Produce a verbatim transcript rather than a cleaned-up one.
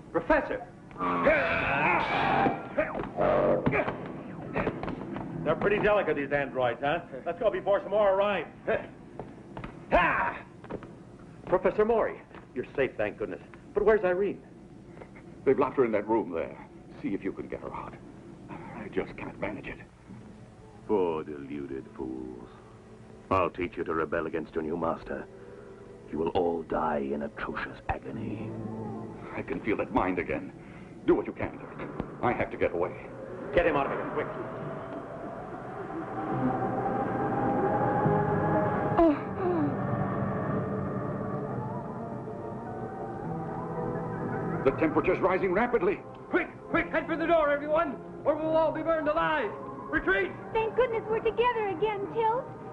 Professor! They're pretty delicate, these androids, huh? Let's go before some more arrive. Professor Maury, you're safe, thank goodness. But where's Irene? They've locked her in that room there. See if you can get her out. I just can't manage it. Poor deluded fools. I'll teach you to rebel against your new master. You will all die in atrocious agony. I can feel that mind again. Do what you can, Dirk. I have to get away. Get him out of here, quick. The temperature's rising rapidly. Quick, quick, head for the door, everyone, or we'll all be burned alive. Retreat! Thank goodness we're together again, Tilt.